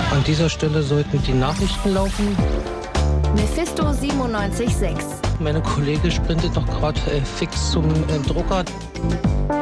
An dieser Stelle sollten die Nachrichten laufen. Mephisto 97.6. Meine Kollegin sprintet doch gerade fix zum Drucker.